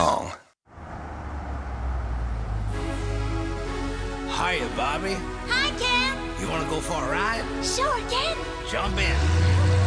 song. Hiya, Bobby. Hi, Ken. You want to go for a ride? Sure, Ken. Jump in.